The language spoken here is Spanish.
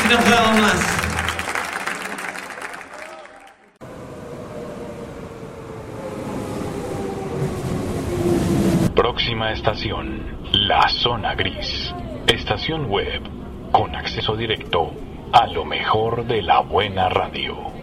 y no podemos más. Próxima estación, La Zona Gris. Estación web con acceso directo a lo mejor de la buena radio.